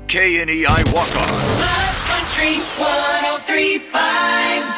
KNEI Walk-Ons. Love Country 103.5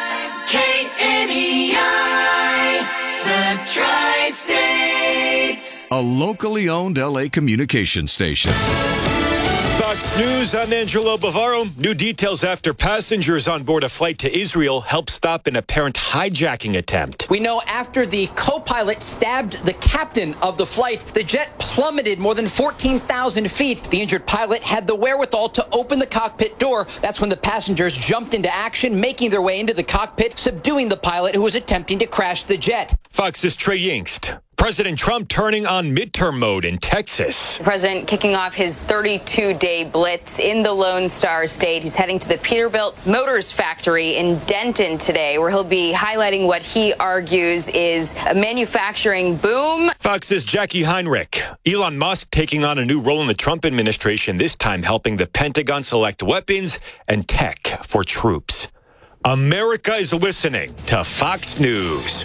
KNEI, the Tri-States. A locally owned LA communication station. Fox News, I'm Angelo Bavaro. New details after passengers on board a flight to Israel helped stop an apparent hijacking attempt. We know after the co-pilot stabbed the captain of the flight, the jet plummeted more than 14,000 feet. The injured pilot had the wherewithal to open the cockpit door. That's when the passengers jumped into action, making their way into the cockpit, subduing the pilot who was attempting to crash the jet. Fox's Trey Yingst. President Trump turning on midterm mode in Texas. The president kicking off his 32-day blitz in the Lone Star State. He's heading to the Peterbilt Motors factory in Denton today, where he'll be highlighting what he argues is a manufacturing boom. Fox's Jackie Heinrich. Elon Musk taking on a new role in the Trump administration, this time helping the Pentagon select weapons and tech for troops. America is listening to Fox News.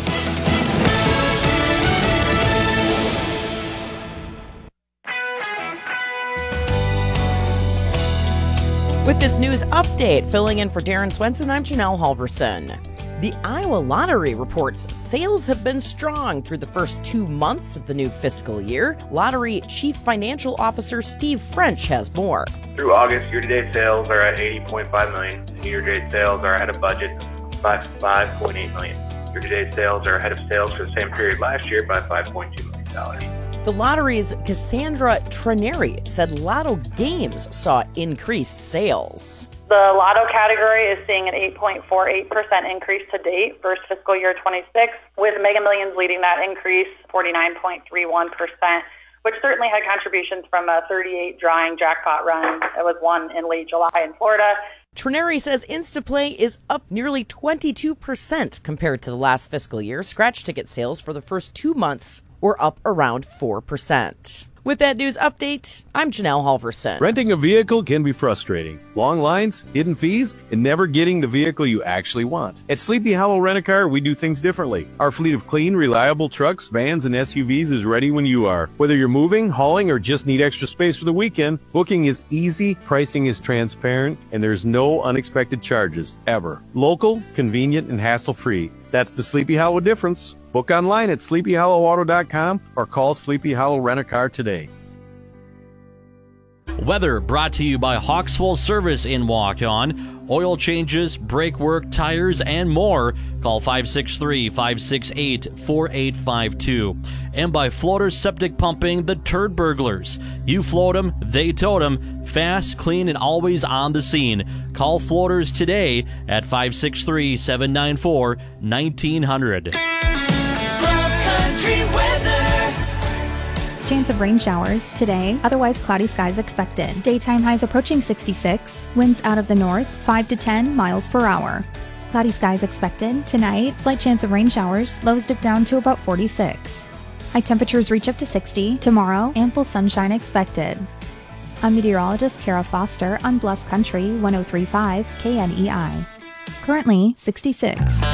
With this news update, filling in for Darren Swenson, I'm Janelle Halverson. The Iowa Lottery reports sales have been strong through the first 2 months of the new fiscal year. Lottery Chief Financial Officer Steve French has more. Through August, year-to-date sales are at $80.5 million. Year-to-date sales are ahead of budget by $5.8 million. Year-to-date sales are ahead of sales for the same period last year by $5.2 million. The lottery's Cassandra Traneri said Lotto games saw increased sales. The Lotto category is seeing an 8.48% increase to date versus fiscal year 26, with Mega Millions leading that increase, 49.31%, which certainly had contributions from a 38 drawing jackpot run that was won in late July in Florida. Traneri says Instaplay is up nearly 22% compared to the last fiscal year. Scratch ticket sales for the first 2 months were up around 4%. With that news update, I'm Janelle Halverson. Renting a vehicle can be frustrating. Long lines, hidden fees, and never getting the vehicle you actually want. At Sleepy Hollow Rent-A-Car, we do things differently. Our fleet of clean, reliable trucks, vans, and SUVs is ready when you are. Whether you're moving, hauling, or just need extra space for the weekend, booking is easy, pricing is transparent, and there's no unexpected charges, ever. Local, convenient, and hassle-free. That's the Sleepy Hollow difference. Book online at sleepyhollowauto.com or call Sleepy Hollow Rent-A-Car today. Weather brought to you by Hawks Full Service in Walk-On. Oil changes, brake work, tires, and more. Call 563-568-4852. And by Floaters Septic Pumping, the Turd Burglars. You float them, they tote them. Fast, clean, and always on the scene. Call Floaters today at 563-794-1900. Chance of rain showers today, otherwise cloudy skies expected. Daytime highs approaching 66, winds out of the north 5 to 10 miles per hour. Cloudy skies expected. Tonight, slight chance of rain showers, lows dip down to about 46. High temperatures reach up to 60. Tomorrow, ample sunshine expected. I'm meteorologist Kara Foster on Bluff Country 103.5 KNEI. Currently 66.